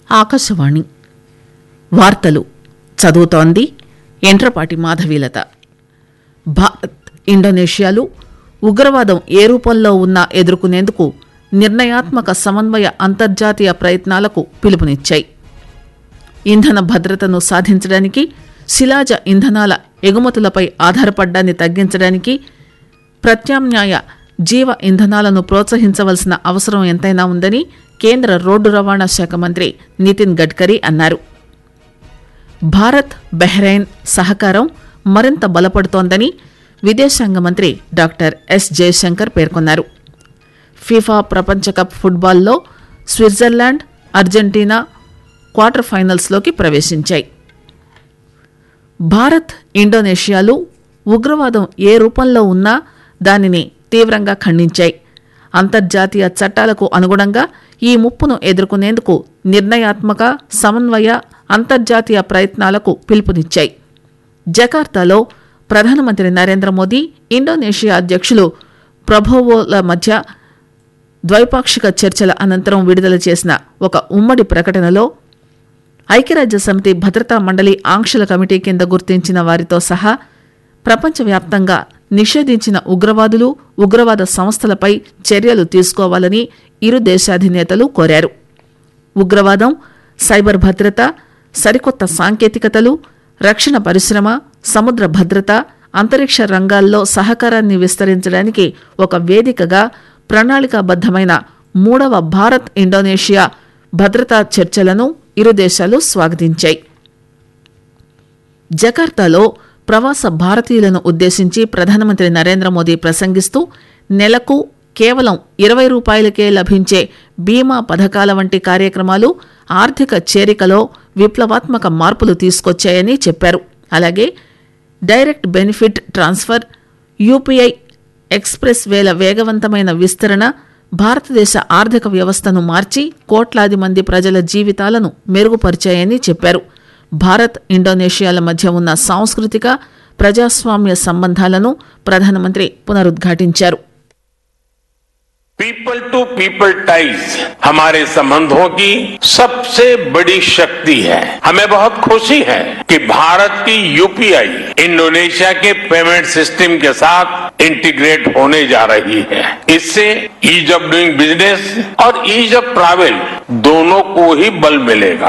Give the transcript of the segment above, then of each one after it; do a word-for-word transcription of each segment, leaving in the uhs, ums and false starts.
ఆకాశవాణి వార్తలు చదువుతోంది ఎంట్రపాటి మాధవీలత. భారత్ ఇండోనేషియాలు ఉగ్రవాదం ఏ రూపంలో ఉన్నా ఎదుర్కొనేందుకు నిర్ణయాత్మక సమన్వయ అంతర్జాతీయ ప్రయత్నాలకు పిలుపునిచ్చాయి. ఇంధన భద్రతను సాధించడానికి, శిలాజ ఇంధనాల ఎగుమతులపై ఆధారపడ్డాన్ని తగ్గించడానికి ప్రత్యామ్నాయ జీవ ఇంధనాలను ప్రోత్సహించవలసిన అవసరం ఎంతైనా ఉందని కేంద్ర రోడ్డు రవాణా శాఖ మంత్రి నితిన్ గడ్కరీ అన్నారు. భారత్ బహ్రెయిన్ సహకారం మరింత బలపడుతోందని విదేశాంగ మంత్రి డాక్టర్ ఎస్ జయశంకర్ పేర్కొన్నారు. ఫిఫా ప్రపంచ cup ఫుట్బాల్లో Switzerland, Argentina quarter ఫైనల్స్లోకి ప్రవేశించాయి. Bharat ఇండోనేషియాలు ఉగ్రవాదం ఏ రూపంలో ఉన్నా దానిని తీవ్రంగా ఖండించాయి. అంతర్జాతీయ చట్టాలకు అనుగుణంగా ఈ ముప్పును ఎదుర్కొనేందుకు నిర్ణయాత్మక సమన్వయ అంతర్జాతీయ ప్రయత్నాలకు పిలుపునిచ్చాయి. జకార్తాలో ప్రధానమంత్రి నరేంద్ర మోదీ, ఇండోనేషియా అధ్యక్షులు ప్రబోవోల మధ్య ద్వైపాక్షిక చర్చల అనంతరం విడుదల చేసిన ఒక ఉమ్మడి ప్రకటనలో ఐక్యరాజ్య సమితి భద్రతా మండలి ఆంక్షల కమిటీ కింద గుర్తించిన వారితో సహా ప్రపంచవ్యాప్తంగా నిషేధించిన ఉగ్రవాదులు, ఉగ్రవాద సంస్థలపై చర్యలు తీసుకోవాలని ఇరు దేశాధినేతలు కోరారు. ఉగ్రవాదం, సైబర్ భద్రత, సరికొత్త సాంకేతికతలు, రక్షణ పరిశ్రమ, సముద్ర భద్రత, అంతరిక్ష రంగాల్లో సహకారాన్ని విస్తరించడానికి ఒక వేదికగా ప్రణాళికాబద్దమైన మూడవ భారత్ ఇండోనేషియా భద్రతా చర్చలను ఇరు దేశాలు స్వాగతించాయి. జకార్తాలో ప్రవాస భారతీయులను ఉద్దేశించి ప్రధానమంత్రి నరేంద్ర మోదీ ప్రసంగిస్తూ నెలకు కేవలం ఇరవై రూపాయలకే లభించే బీమా పథకాల వంటి కార్యక్రమాలు ఆర్థిక చేరికలో విప్లవాత్మక మార్పులు తీసుకొచ్చాయని చెప్పారు. అలాగే direct benefit transfer, UPI express వేల వేగవంతమైన విస్తరణ భారతదేశ ఆర్థిక వ్యవస్థను మార్చి కోట్లాది మంది ప్రజల జీవితాలను మెరుగుపరిచాయని చెప్పారు. భారత్ ఇండోనేషియాల మధ్య ఉన్న సాంస్కృతిక, ప్రజాస్వామ్య సంబంధాలను ప్రధానమంత్రి పునరుద్ఘాటించారు. पीपल टू पीपल टाइज हमारे संबंधों की सबसे बड़ी शक्ति है. हमें बहुत खुशी है कि भारत की यूपीआई इंडोनेशिया के पेमेंट सिस्टम के साथ इंटीग्रेट होने जा रही है. इससे ईज ऑफ डूइंग बिजनेस और ईज ऑफ ट्रैवल दोनों को ही बल मिलेगा.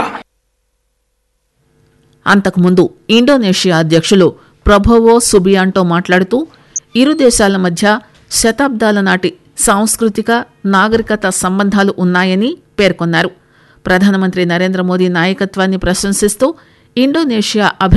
అంతకుముందు ఇండోనేషియా అధ్యక్షులు ప్రబోవో సుబియాంటో మాట్లాడుతూ ఇరు దేశాల మధ్య శతాబ్దాల నాటి సాంస్కృతిక, నాగరికత సంబంధాలు ఉన్నాయని పేర్కొన్నారు. ప్రధానమంత్రి నరేంద్ర మోదీ నాయకత్వాన్ని ప్రశంసిస్తూ ఇండోనేషియా